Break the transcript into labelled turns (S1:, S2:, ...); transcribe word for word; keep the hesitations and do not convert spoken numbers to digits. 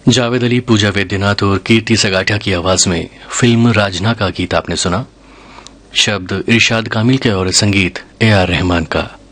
S1: जावेद अली, पूजा वैद्यनाथ और कीर्ति सगाठिया की आवाज में फिल्म राजना का गीत आपने सुना। शब्द इरशाद कामिल के और संगीत ए आर रहमान का।